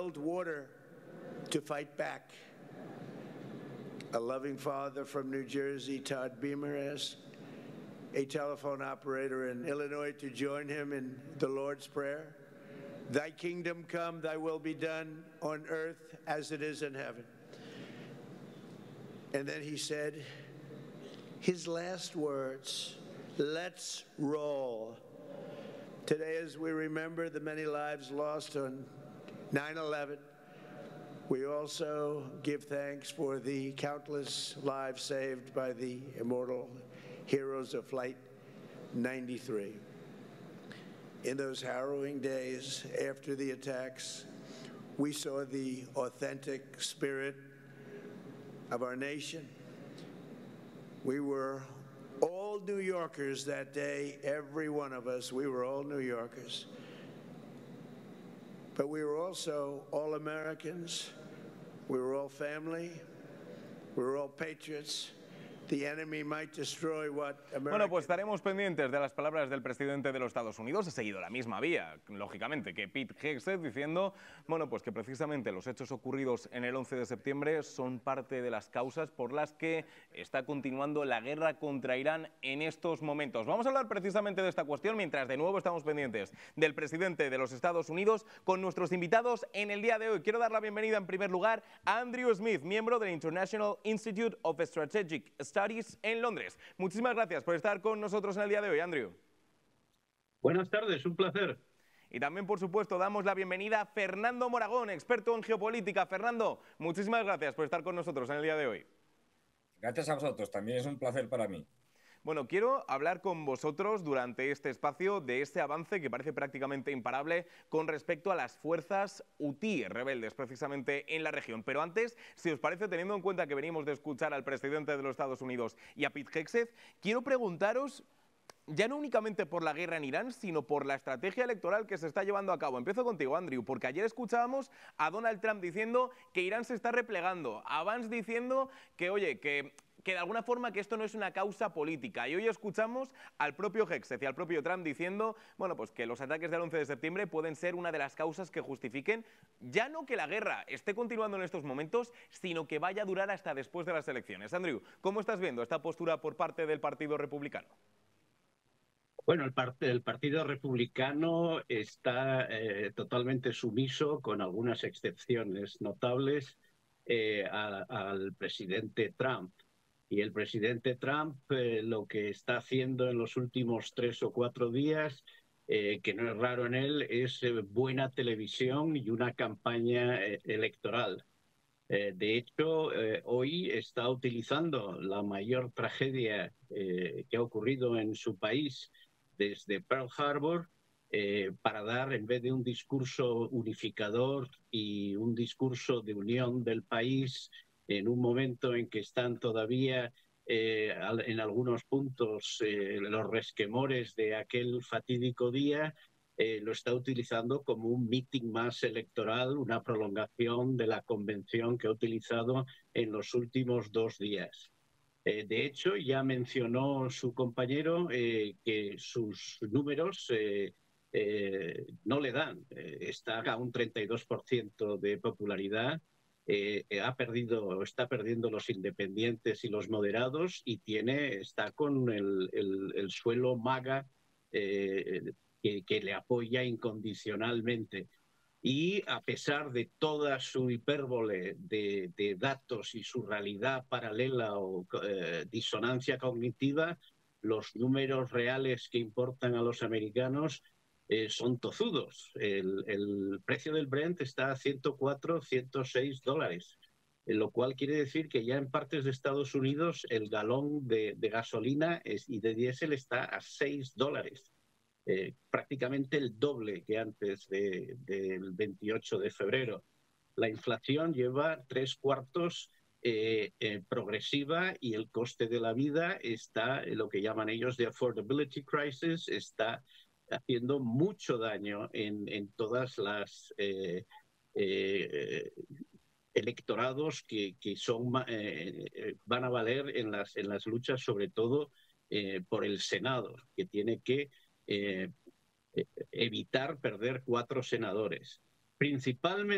held water to fight back. A loving father from New Jersey, Todd Beamer, asked a telephone operator in Illinois to join him in the Lord's Prayer. Thy kingdom come, thy will be done on earth as it is in heaven. And then he said his last words, let's roll. Today, as we remember the many lives lost on 9/11, we also give thanks for the countless lives saved by the immortal heroes of Flight 93. In those harrowing days after the attacks, we saw the authentic spirit of our nation. We were all New Yorkers that day, every one of us, we were all New Yorkers. But we were also all Americans, we were all family, we were all patriots. The enemy might destroy what America... Bueno, pues estaremos pendientes de las palabras del presidente de los Estados Unidos. He seguido la misma vía, lógicamente, que Pete Hegseth, diciendo, bueno, pues que precisamente los hechos ocurridos en el 11 de septiembre son parte de las causas por las que está continuando la guerra contra Irán en estos momentos. Vamos a hablar precisamente de esta cuestión, mientras de nuevo estamos pendientes del presidente de los Estados Unidos con nuestros invitados en el día de hoy. Quiero dar la bienvenida en primer lugar a Andrew Smith, miembro del International Institute of Strategic Studies en Londres. Muchísimas gracias por estar con nosotros en el día de hoy, Andrew. Buenas tardes, un placer. Y también, por supuesto, damos la bienvenida a Fernando Moragón, experto en geopolítica. Fernando, muchísimas gracias por estar con nosotros en el día de hoy. Gracias a vosotros, también es un placer para mí. Bueno, quiero hablar con vosotros durante este espacio de este avance que parece prácticamente imparable con respecto a las fuerzas hutí rebeldes precisamente en la región. Pero antes, si os parece, teniendo en cuenta que venimos de escuchar al presidente de los Estados Unidos y a Pete Hegseth, quiero preguntaros, ya no únicamente por la guerra en Irán, sino por la estrategia electoral que se está llevando a cabo. Empiezo contigo, Andrew, porque ayer escuchábamos a Donald Trump diciendo que Irán se está replegando, a Vance diciendo que, oye, que de alguna forma que esto no es una causa política. Y hoy escuchamos al propio Hegseth y al propio Trump diciendo, bueno, pues que los ataques del 11 de septiembre pueden ser una de las causas que justifiquen ya no que la guerra esté continuando en estos momentos, sino que vaya a durar hasta después de las elecciones. Andrew, ¿cómo estás viendo esta postura por parte del Partido Republicano? Bueno, el Partido Republicano está totalmente sumiso, con algunas excepciones notables, al presidente Trump. Y el presidente Trump lo que está haciendo en los últimos 3 o 4 días, que no es raro en él, es buena televisión y una campaña electoral. De hecho, hoy está utilizando la mayor tragedia que ha ocurrido en su país desde Pearl Harbor para dar, en vez de un discurso unificador y un discurso de unión del país, en un momento en que están todavía en algunos puntos los resquemores de aquel fatídico día, lo está utilizando como un meeting más electoral, una prolongación de la convención que ha utilizado en los últimos 2 días. De hecho, ya mencionó su compañero que sus números no le dan. Está a un 32% de popularidad. Está perdiendo los independientes y los moderados y está con el suelo MAGA que le apoya incondicionalmente. Y a pesar de toda su hipérbole de datos y su realidad paralela o disonancia cognitiva, los números reales que importan a los americanos son tozudos. El precio del Brent está a $104, $106, lo cual quiere decir que ya en partes de Estados Unidos el galón de gasolina y de diésel está a $6. Prácticamente el doble que antes del 28 de febrero. La inflación lleva 3/4 progresiva y el coste de la vida está, lo que llaman ellos de affordability crisis, está haciendo mucho daño en todas las electorados que van a valer en las luchas, sobre todo por el Senado, que tiene que evitar perder 4 senadores. Principalmente